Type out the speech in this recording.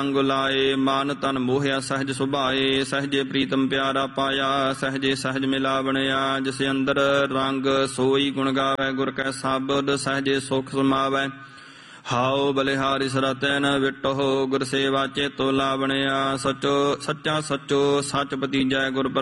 ਅੰਗ ਲਾਏ। ਮਨ ਤਨ ਮੋਹਿਆ ਸਹਿਜ ਸੁਭਾਏ, ਸਹਿਜੇ ਪ੍ਰੀਤਮ ਪਿਆਰਾ ਪਾਇਆ। ਸਹਿਜੇ ਸਹਿਜ ਮਿਲਾ ਬਣਿਆ, ਜਿਸ ਅੰਦਰ ਰੰਗ ਸੋਈ ਗੁਣ ਗਾਵੈ। ਗੁਰ ਕੈ ਸ਼ਬਦ ਸਹਿਜੇ ਸੁਖ ਸਮਾਵੈ। ਹਾਉ ਬਲਿਹਾਰੀ ਸਰਤੈ ਨ ਵਿਟਹੁ, ਗੁਰ ਸੇਵਾ ਚੇਤੋ ਲਾ ਬਣਿਆ। ਸੱਚਾ ਸੱਚੋ ਸੱਚ ਪਤੀਜੈ, ਗੁਰ